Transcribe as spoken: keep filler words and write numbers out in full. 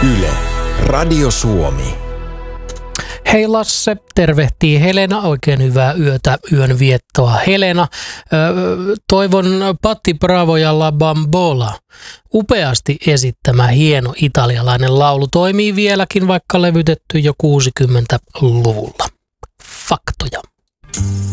Yle, Radio Suomi. Hei Lasse, tervehtii Helena. Oikein hyvää yötä, yön viettoa Helena. Toivon Patti Bravo ja La Bambola. Upeasti esittämä hieno italialainen laulu toimii vieläkin, vaikka levytetty jo kuusikymmentäluvulla. Faktoja.